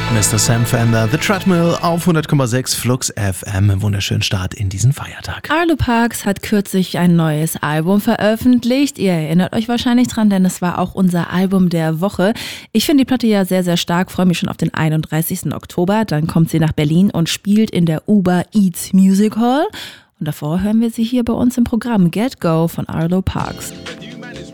Mr. Sam Fender, The Treadmill auf 100,6 Flux FM. Wunderschönen Start in diesen Feiertag. Arlo Parks hat kürzlich ein neues Album veröffentlicht. Ihr erinnert euch wahrscheinlich dran, denn es war auch unser Album der Woche. Ich finde die Platte ja sehr, sehr stark. Freue mich schon auf den 31. Oktober. Dann kommt sie nach Berlin und spielt in der Uber Eats Music Hall. Und davor hören wir sie hier bei uns im Programm Get Go von Arlo Parks.